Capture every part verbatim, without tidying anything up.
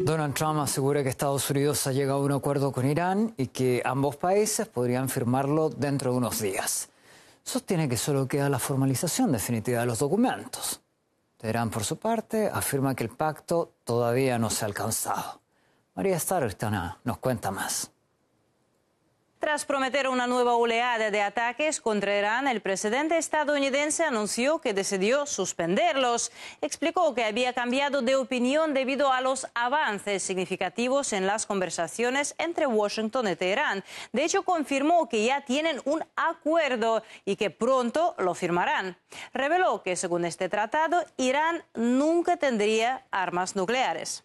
Donald Trump asegura que Estados Unidos ha llegado a un acuerdo con Irán y que ambos países podrían firmarlo dentro de unos días. Sostiene que solo queda la formalización definitiva de los documentos. Teherán, por su parte, afirma que el pacto todavía no se ha alcanzado. María Starristana nos cuenta más. Tras prometer una nueva oleada de ataques contra Irán, el presidente estadounidense anunció que decidió suspenderlos. Explicó que había cambiado de opinión debido a los avances significativos en las conversaciones entre Washington y Teherán. De hecho, confirmó que ya tienen un acuerdo y que pronto lo firmarán. Reveló que, según este tratado, Irán nunca tendría armas nucleares.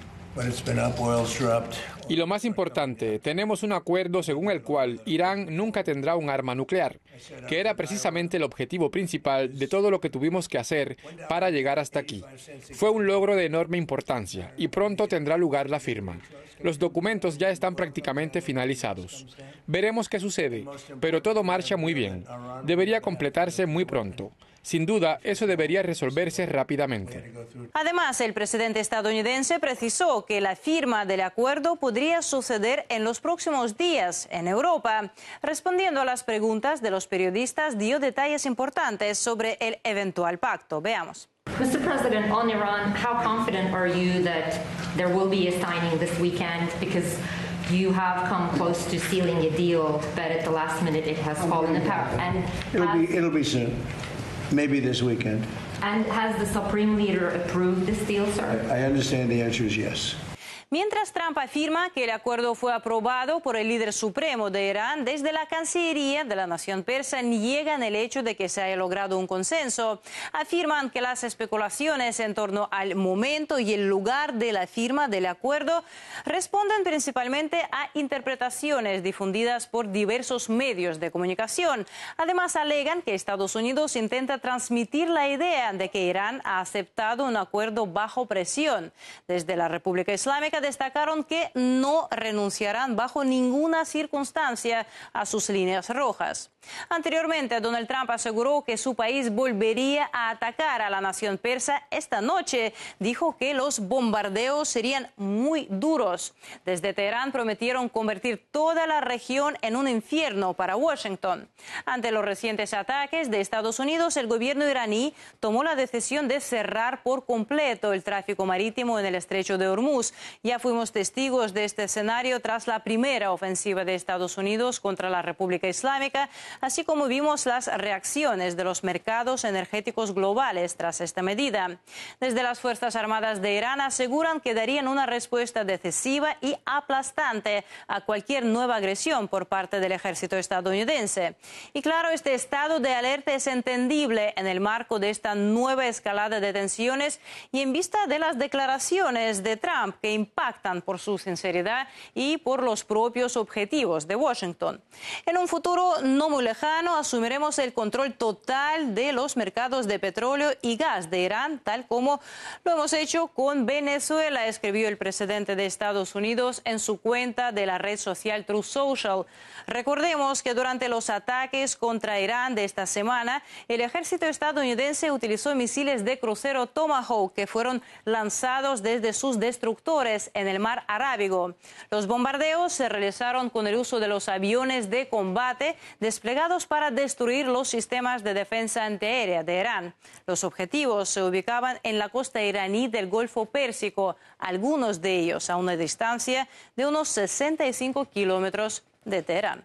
Y lo más importante, tenemos un acuerdo según el cual Irán nunca tendrá un arma nuclear, que era precisamente el objetivo principal de todo lo que tuvimos que hacer para llegar hasta aquí. Fue un logro de enorme importancia y pronto tendrá lugar la firma. Los documentos ya están prácticamente finalizados. Veremos qué sucede, pero todo marcha muy bien. Debería completarse muy pronto. Sin duda, eso debería resolverse rápidamente. Además, el presidente estadounidense precisó que la firma del acuerdo podría suceder en los próximos días en Europa. Respondiendo a las preguntas de los periodistas, dio detalles importantes sobre el eventual pacto. Veamos. Mister President, on Iran, how confident are you that there will be a signing this weekend? Because you have come close to sealing a deal, but at the last minute it has fallen apart. And it'll be it'll be soon. Maybe this weekend. And has the Supreme Leader approved this deal, sir? I understand the answer is yes. Mientras Trump afirma que el acuerdo fue aprobado por el líder supremo de Irán, desde la Cancillería de la nación persa niegan el hecho de que se haya logrado un consenso. Afirman que las especulaciones en torno al momento y el lugar de la firma del acuerdo responden principalmente a interpretaciones difundidas por diversos medios de comunicación. Además, alegan que Estados Unidos intenta transmitir la idea de que Irán ha aceptado un acuerdo bajo presión. Desde la República Islámica destacaron que no renunciarán bajo ninguna circunstancia a sus líneas rojas. Anteriormente, Donald Trump aseguró que su país volvería a atacar a la nación persa esta noche. Dijo que los bombardeos serían muy duros. Desde Teherán prometieron convertir toda la región en un infierno para Washington. Ante los recientes ataques de Estados Unidos, el gobierno iraní tomó la decisión de cerrar por completo el tráfico marítimo en el estrecho de Hormuz. Ya fuimos testigos de este escenario tras la primera ofensiva de Estados Unidos contra la República Islámica, así como vimos las reacciones de los mercados energéticos globales tras esta medida. Desde las Fuerzas Armadas de Irán aseguran que darían una respuesta decisiva y aplastante a cualquier nueva agresión por parte del ejército estadounidense. Y claro, este estado de alerta es entendible en el marco de esta nueva escalada de tensiones y en vista de las declaraciones de Trump que impactan por su sinceridad y por los propios objetivos de Washington. En un futuro no muy lejano asumiremos el control total de los mercados de petróleo y gas de Irán, tal como lo hemos hecho con Venezuela, escribió el presidente de Estados Unidos en su cuenta de la red social Truth Social. Recordemos que durante los ataques contra Irán de esta semana, el ejército estadounidense utilizó misiles de crucero Tomahawk que fueron lanzados desde sus destructores en el mar Arábigo. Los bombardeos se realizaron con el uso de los aviones de combate desplegados para destruir los sistemas de defensa antiaérea de Irán. Los objetivos se ubicaban en la costa iraní del Golfo Pérsico, algunos de ellos a una distancia de unos sesenta y cinco kilómetros de Teherán.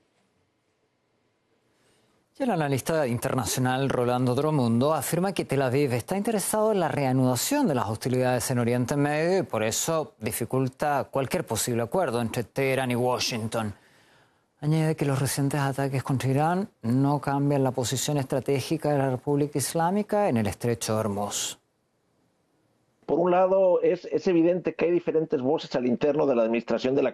El analista internacional Rolando Dromundo afirma que Tel Aviv está interesado en la reanudación de las hostilidades en Oriente Medio y por eso dificulta cualquier posible acuerdo entre Teherán y Washington. Añade que los recientes ataques contra Irán no cambian la posición estratégica de la República Islámica en el estrecho de Hormuz. Por un lado, es, es evidente que hay diferentes voces al interno de la administración de la